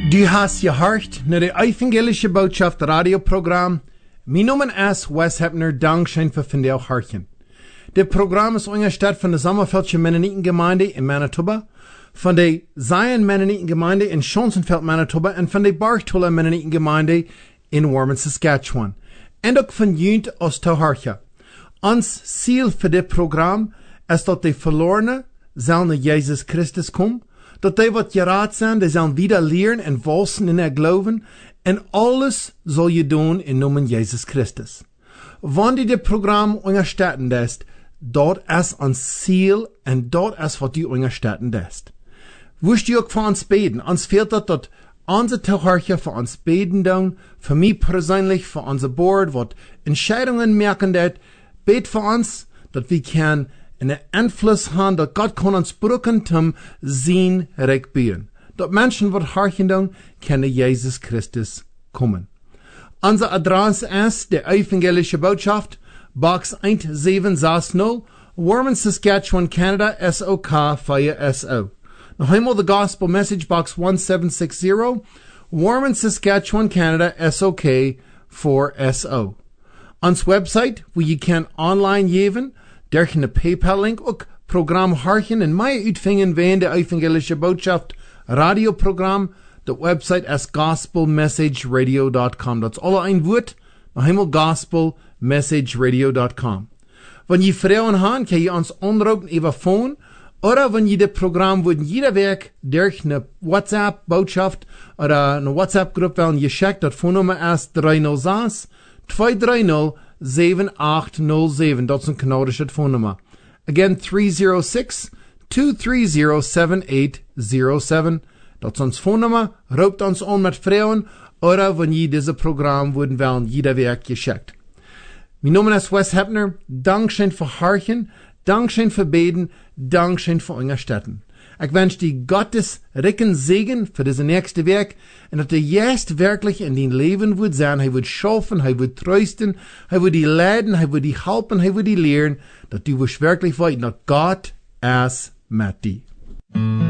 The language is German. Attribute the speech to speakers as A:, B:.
A: Du hast gehört naar de evangelische boodschap radioprogram. Mijn naam is Wes Hepner, dankzij voor vandaag hartjen. Dit programma is ondersteund van de Sommerveldse Mennonitengemeinde in Manitoba, van de Zion Mennonitengemeinde in Schonsenfeld, Manitoba en van de Bartola Mennonitengemeinde in Warman, Saskatchewan. En ook van jullie als te hartje. Ons ziel voor dit programma is dat de verlorenen zullen naar Jezus Christus komen, dat die wat geraad zijn, die zullen wieder leren en walsen in het geloven, en alles zal je doen in naam Jezus Christus. Wanneer dit programma ondersteunen ist, dat is ons ziel en dat is wat je ondersteunen ist. Wist je ook voor ons beten? Ons fehlt dat onze Teilhaber für uns beten doen, für mich persönlich, für unser Board, wat Entscheidungen merken dat, bet für uns, dat wir können einen Einfluss haben, dat Gott kann uns brücken zum sein Reich bauen. Dat Menschen, wat harchen doen, können Jesus Christus kommen. Unser Adresse ist der evangelische Botschaft, Box 1760, Warman, Saskatchewan, Canada, SOK 4SO. Noch einmal the Gospel Message Box 1760, Warman, Saskatchewan, Canada, SOK 4SO. Ons website, wo je kan online geven, durch een PayPal-link ook Programm harchen en mij uitvingen wegen de evangelische boodschap radioprogram. De website is gospelmessageradio.com. Dat is alle een woord, nog eenmaal gospelmessageradio.com. Wanneer je vragen hebt, kan je ons onderhouden over phone, oder wenn je dit Programm würden jeder Werk durch eine WhatsApp-Botschaft oder eine WhatsApp-Gruppe werden geschickt, das Phonennummer ist 306 230 7807. Das ist ein kanadisches Phonennummer. Again, 306 230 7807. Das ist uns Phonennummer. Ruft uns an mit Fragen oder wenn je dieses Programm würden werden jeder Werk geschickt. Mein Name ist Wes Hepner. Dankeschön für Harchen. Dankeschön für Beten, Dankeschön für Unterstützen. Ich wünsche dir Gottes ricken Segen für diese nächste Werk und dass er jetzt wirklich in dein Leben wird sein, er wird schaffen, er wird trösten, er wird dich leiden, er wird dich helfen, er wird dich lehren, dass du wirklich weißt, dass Gott ist mit dir.